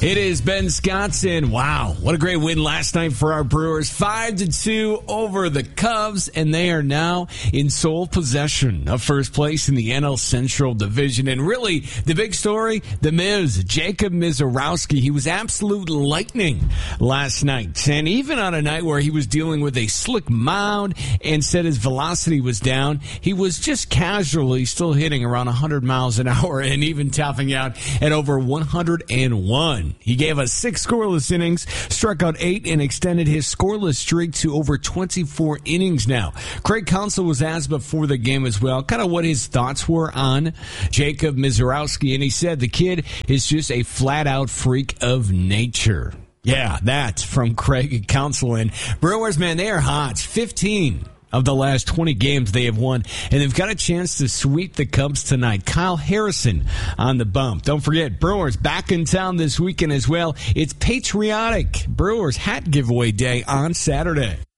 It is Ben Scottson. Wow, what a great win last night for our Brewers. 5-2 over the Cubs, and they are now in sole possession of first place in the NL Central Division. And really, the big story, the Miz, Jacob Misiorowski. He was absolute lightning last night. And even on a night where he was dealing with a slick mound and said his velocity was down, he was just casually still hitting around 100 miles an hour and even topping out at over 101. He gave us 6 scoreless innings, struck out 8, and extended his scoreless streak to over 24 innings now. Craig Counsell was asked before the game as well kind of what his thoughts were on Jacob Misiorowski, and he said the kid is just a flat-out freak of nature. Yeah, that's from Craig Counsell. And Brewers, man, they are hot. 15 of the last 20 games they have won, and they've got a chance to sweep the Cubs tonight. Kyle Harrison on the bump. Don't forget, Brewers back in town this weekend as well. It's patriotic Brewers hat giveaway day on Saturday.